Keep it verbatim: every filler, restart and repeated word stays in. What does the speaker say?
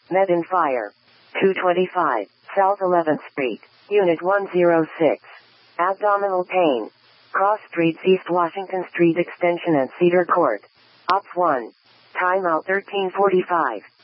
Med and Fire. two twenty-five, South eleventh Street, Unit one oh six. Abdominal pain. Cross Streets, East Washington Street Extension and Cedar Court. Op one. Timeout thirteen forty-five.